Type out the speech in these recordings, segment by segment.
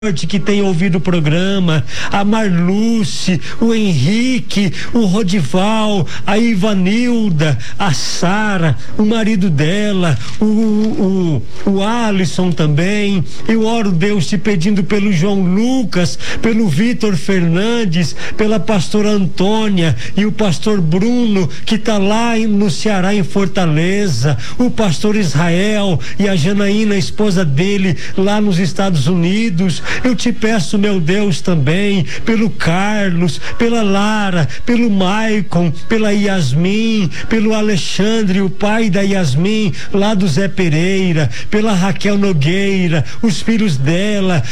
que tem ouvido o programa, a Marluce, o Henrique, o Rodival, a Ivanilda, a Sara, o marido dela, o Alisson também. Eu oro, Deus, te pedindo pelo João Lucas, pelo Vitor Fernandes, pela pastora Antônia e o pastor Bruno, que está lá no Ceará, em Fortaleza, o pastor Israel e a Janaína, a esposa dele, lá nos Estados Unidos. Eu te peço, meu Deus, também pelo Carlos, pela Lara, pelo Maicon, pela Yasmin, pelo Alexandre, o pai da Yasmin, lá do Zé Pereira, pela Raquel Nogueira, os filhos dela,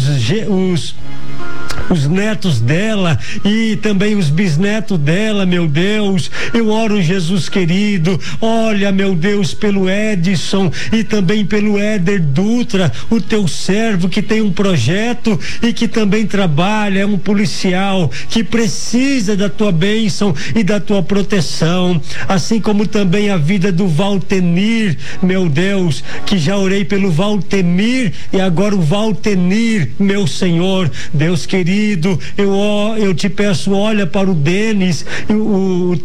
os netos dela e também os bisnetos dela, meu Deus. Eu oro, Jesus querido, olha, meu Deus, pelo Edson e também pelo Éder Dutra, o teu servo que tem um projeto e que também trabalha, é um policial que precisa da tua bênção e da tua proteção, assim como também a vida do Valtenir, meu Deus, que já orei pelo Valtemir e agora o Valtenir, meu Senhor, Deus querido, eu te peço, olha para o Denis, o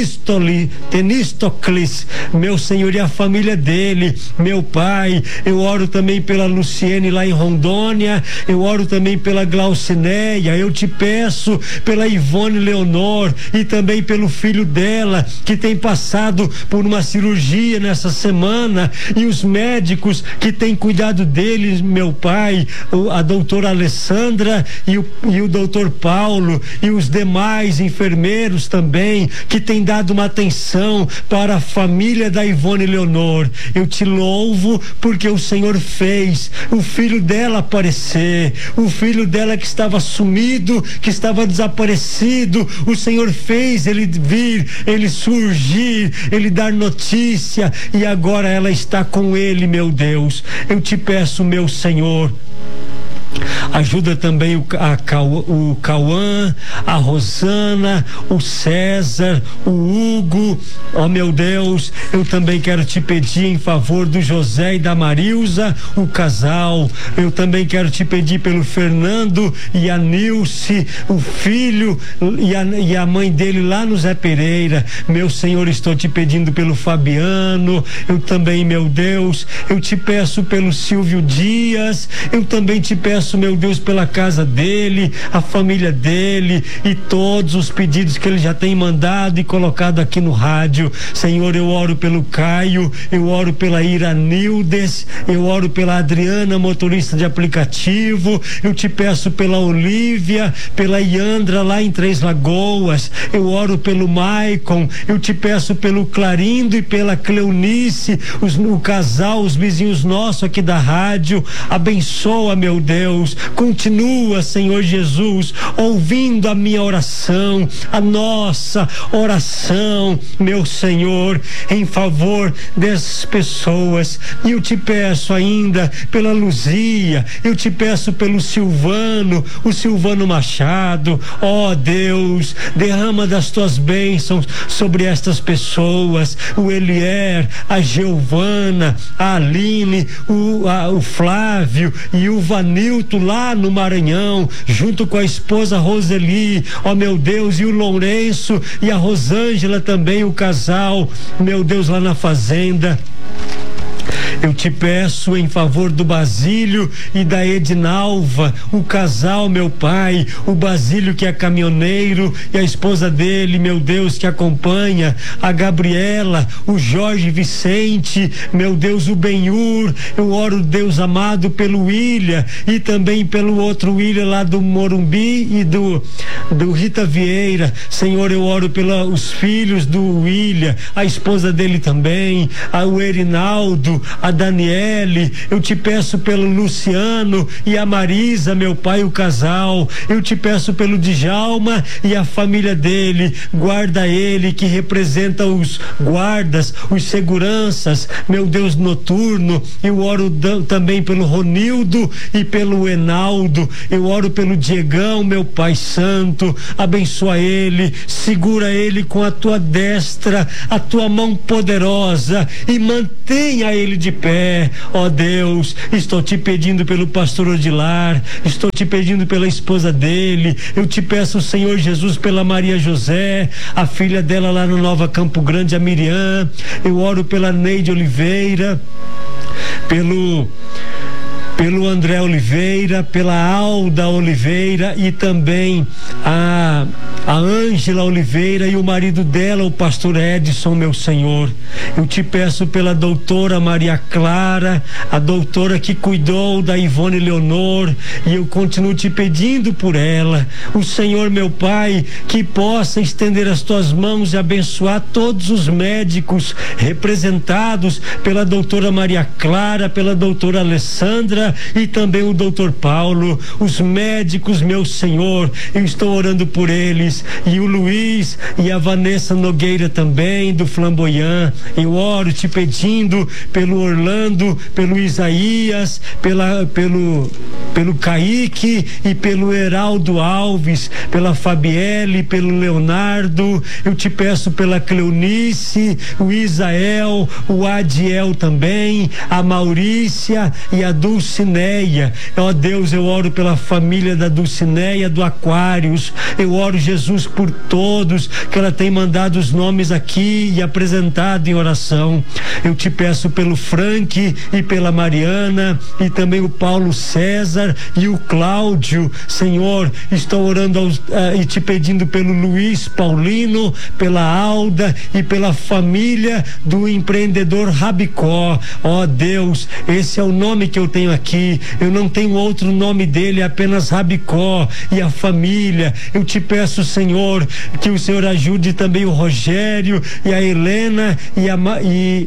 Tenistocles, meu Senhor, e a família dele, meu Pai. Eu oro também pela Luciene lá em Rondônia, eu oro também pela Glaucineia, eu te peço pela Ivone Leonor e também pelo filho dela, que tem passado por uma cirurgia nessa semana, e os médicos que têm cuidado deles, meu Pai, a doutora Alessandra e o doutor Paulo e os demais enfermeiros também, que têm dado uma atenção para a família da Ivone Leonor. Eu te louvo porque o Senhor fez o filho dela aparecer, o filho dela que estava sumido, que estava desaparecido, o Senhor fez ele vir, ele surgir, ele dar notícia, e agora ela está com ele, meu Deus. Eu te peço, meu Senhor, ajuda também o Cauã, a Rosana, o César, o Hugo. Ó, meu Deus, eu também quero te pedir em favor do José e da Marilza, o casal. Eu também quero te pedir pelo Fernando e a Nilce, o filho e a mãe dele lá no Zé Pereira. Meu Senhor, estou te pedindo pelo Fabiano. Eu também, meu Deus, eu te peço pelo Silvio Dias. Eu também te peço, meu Deus, pela casa dele, a família dele e todos os pedidos que ele já tem mandado e colocado aqui no rádio. Senhor, eu oro pelo Caio, eu oro pela Iranildes, eu oro pela Adriana, motorista de aplicativo. Eu te peço pela Olívia, pela Iandra lá em Três Lagoas. Eu oro pelo Maicon, eu te peço pelo Clarindo e pela Cleonice, o casal, os vizinhos nossos aqui da rádio. Abençoa, meu Deus, continua, Senhor Jesus, ouvindo a minha oração, a nossa oração, meu Senhor, em favor dessas pessoas. E eu te peço ainda pela Luzia, eu te peço pelo Silvano, o Silvano Machado. Ó Deus, derrama das tuas bênçãos sobre estas pessoas, o Elier, a Giovana, a Aline, o Flávio e o Vanilto lá no Maranhão, junto com a esposa Roseli, ó meu Deus, e o Lourenço e a Rosângela também, o casal, meu Deus, lá na fazenda. Eu te peço em favor do Basílio e da Edinalva, o casal, meu Pai, o Basílio que é caminhoneiro e a esposa dele, meu Deus, que acompanha, a Gabriela, o Jorge Vicente, meu Deus, o Benhur. Eu oro, Deus amado, pelo William e também pelo outro William lá do Morumbi e do Rita Vieira. Senhor, eu oro pelos filhos do William, a esposa dele também, o Erinaldo, a Daniele. Eu te peço pelo Luciano e a Marisa, meu Pai, o casal. Eu te peço pelo Djalma e a família dele. Guarda ele, que representa os guardas, os seguranças, meu Deus, noturno. Eu oro também pelo Ronildo e pelo Enaldo. Eu oro pelo Diegão, meu Pai Santo. Abençoa ele, segura ele com a tua destra, a tua mão poderosa, e mantenha ele de pé, ó Deus, estou te pedindo pelo pastor Odilar, estou te pedindo pela esposa dele, eu te peço, Senhor Jesus, pela Maria José, a filha dela lá no Nova Campo Grande, a Miriam, eu oro pela Neide Oliveira, pelo André Oliveira, pela Alda Oliveira e também a Ângela Oliveira e o marido dela, o pastor Edson, meu Senhor. Eu te peço pela doutora Maria Clara, a doutora que cuidou da Ivone Leonor, e eu continuo te pedindo por ela. O Senhor, meu Pai, que possa estender as tuas mãos e abençoar todos os médicos representados pela doutora Maria Clara, pela doutora Alessandra e também o doutor Paulo, os médicos, meu Senhor, eu estou orando por eles, e o Luiz e a Vanessa Nogueira também, do Flamboyant. Eu oro te pedindo pelo Orlando, pelo Isaías, pelo Kaique e pelo Heraldo Alves, pela Fabielle, pelo Leonardo. Eu te peço pela Cleonice, o Isael, o Adiel também, a Maurícia e a Dulcineia. Ó Deus, eu oro pela família da Dulcineia, do Aquários. Eu oro, Jesus, por todos que ela tem mandado os nomes aqui e apresentado em oração. Eu te peço pelo Frank e pela Mariana e também o Paulo César e o Cláudio. Senhor, estou orando e te pedindo pelo Luiz Paulino, pela Alda e pela família do empreendedor Rabicó. Ó Deus, esse é o nome que eu tenho aqui, eu não tenho outro nome dele, é apenas Rabicó e a família. Eu te peço, Senhor, que o Senhor ajude também o Rogério e a Helena e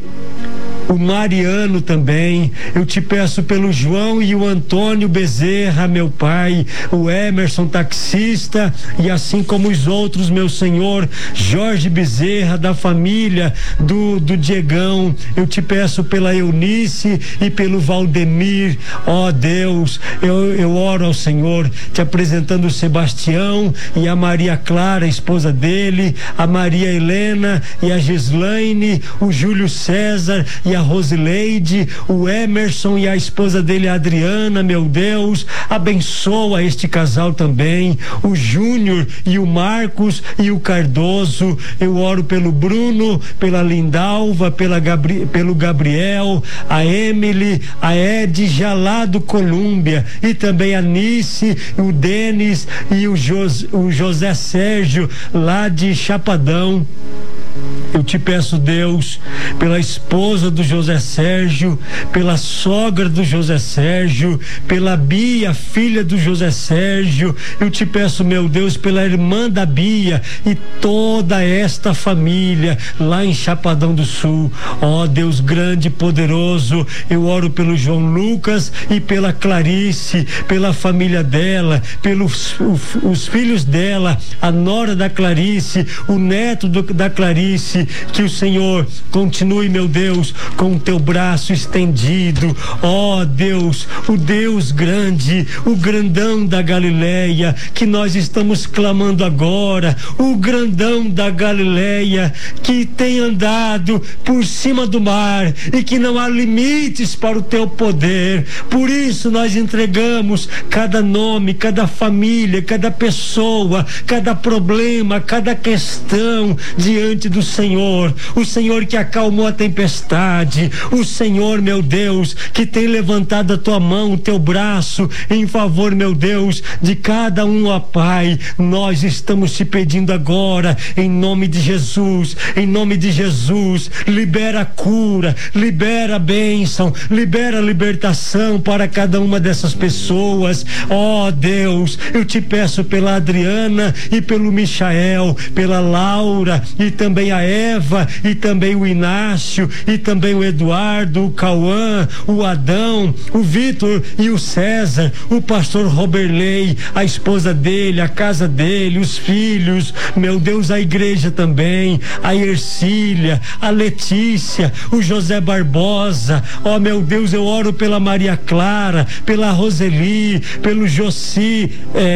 o Mariano também. Eu te peço pelo João e o Antônio Bezerra, meu Pai, o Emerson taxista e assim como os outros, meu Senhor, Jorge Bezerra, da família do Diegão. Eu te peço pela Eunice e pelo Valdemir. Ó Deus, eu oro ao Senhor, te apresentando o Sebastião e a Maria Clara, a esposa dele, a Maria Helena e a Gislaine, o Júlio César e a Rosileide, o Emerson e a esposa dele, a Adriana. Meu Deus, abençoa este casal também, o Júnior e o Marcos e o Cardoso. Eu oro pelo Bruno, pela Lindalva, pelo Gabriel, a Emily, a Edja lá do Colômbia e também a Nice, o Denis e o José Sérgio lá de Chapadão. Eu te peço, Deus, pela esposa do José Sérgio, pela sogra do José Sérgio, pela Bia, filha do José Sérgio. Eu te peço, meu Deus, pela irmã da Bia e toda esta família lá em Chapadão do Sul. Ó Deus grande e poderoso, eu oro pelo João Lucas e pela Clarice, pela família dela, pelos os filhos dela, a nora da Clarice, o neto da Clarice. Que o Senhor continue, meu Deus, com o teu braço estendido. Ó Deus, o Deus grande, o grandão da Galileia, que nós estamos clamando agora, o grandão da Galileia, que tem andado por cima do mar e que não há limites para o teu poder. Por isso nós entregamos cada nome, cada família, cada pessoa, cada problema, cada questão diante do Senhor. O Senhor que acalmou a tempestade, o Senhor, meu Deus, que tem levantado a tua mão, o teu braço em favor, meu Deus, de cada um, ó Pai. Nós estamos te pedindo agora, em nome de Jesus, libera a cura, libera a bênção, libera a libertação para cada uma dessas pessoas. Ó Deus, eu te peço pela Adriana e pelo Michael, pela Laura e também a Eva e também o Inácio e também o Eduardo, o Cauã, o Adão, o Vitor e o César, o pastor Roberley, a esposa dele, a casa dele, os filhos, meu Deus, a igreja também, a Ercília, a Letícia, o José Barbosa. Ó meu Deus, eu oro pela Maria Clara, pela Roseli, pelo Josi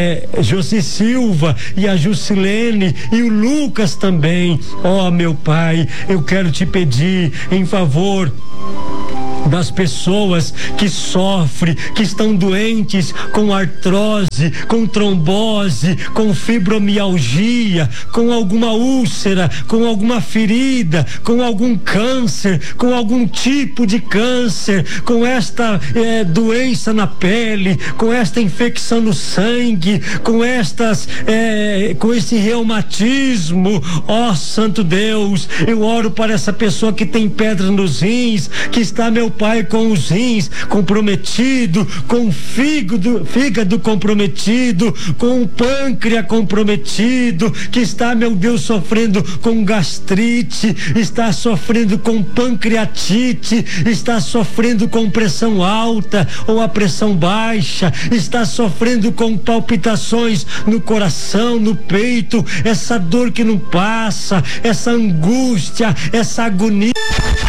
Silva e a Jusilene e o Lucas também. Ó meu Pai, eu quero te pedir em favor das pessoas que sofrem, que estão doentes com artrose, com trombose, com fibromialgia, com alguma úlcera, com alguma ferida, com algum câncer, com algum tipo de câncer, com esta doença na pele, com esta infecção no sangue, com esse reumatismo. Ó Santo Deus, eu oro para essa pessoa que tem pedra nos rins, que está, meu Pai, com os rins comprometido, com o fígado comprometido, com o pâncreas comprometido, que está, meu Deus, sofrendo com gastrite, está sofrendo com pancreatite, está sofrendo com pressão alta ou a pressão baixa, está sofrendo com palpitações no coração, no peito, essa dor que não passa, essa angústia, essa agonia.